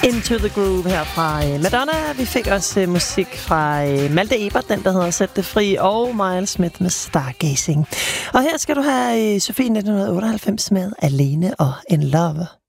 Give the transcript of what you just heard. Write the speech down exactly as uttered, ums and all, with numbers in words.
Into the Groove her fra øh, Madonna. Vi fik også øh, musik fra øh, Malte Ebert, den der hedder Sæt det fri, og Miles Smith med Stargazing. Og her skal du have øh, Sofie nitten otteoghalvfems med Alene og In Love.